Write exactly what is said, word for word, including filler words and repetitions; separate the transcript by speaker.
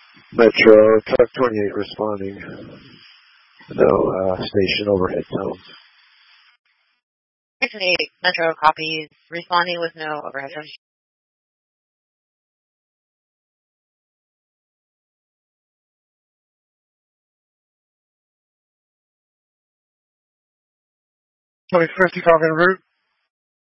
Speaker 1: Metro, Truck twenty-eight responding. No uh, station overhead tones.
Speaker 2: twenty-eight, Metro copies, responding with no overhead tones.
Speaker 3: twenty fifty, copy en route.